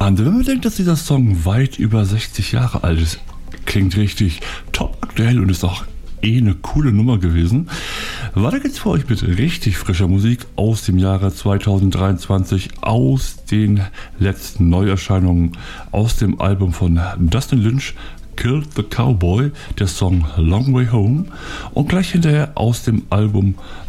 Und wenn man bedenkt, dass dieser Song weit über 60 Jahre alt ist, klingt richtig top aktuell und ist auch eine coole Nummer gewesen. Weiter geht's für euch mit richtig frischer Musik aus dem Jahre 2023, aus den letzten Neuerscheinungen, aus dem Album von Dustin Lynch, Killed the Cowboy, der Song Long Way Home, und gleich hinterher aus dem Album